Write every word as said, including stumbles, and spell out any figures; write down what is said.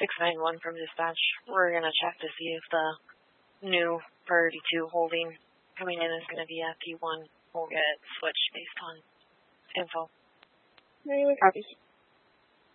six nine one from dispatch. We're going to check to see if the new priority two holding coming in is going to be at P one. We'll get switched based on info. Anyway, copy.